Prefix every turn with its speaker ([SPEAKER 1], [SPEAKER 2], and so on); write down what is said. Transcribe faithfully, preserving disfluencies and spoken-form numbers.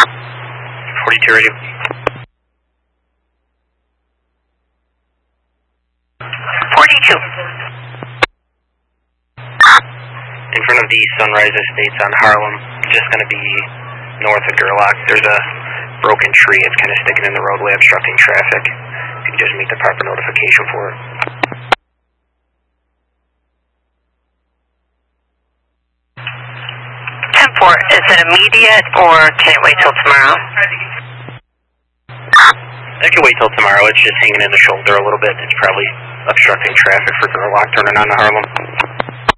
[SPEAKER 1] forty-two radio.
[SPEAKER 2] forty-two.
[SPEAKER 1] In front of the Sunrise Estates on Harlem, just going to be north of Gerlach. There's a broken tree. It's kind of sticking in the roadway, obstructing traffic. If you can just make the proper notification for it.
[SPEAKER 2] ten four, is it immediate or can it wait till tomorrow?
[SPEAKER 1] It can wait till tomorrow. It's just hanging in the shoulder a little bit. It's probably obstructing traffic for Gerlach turning on to Harlem.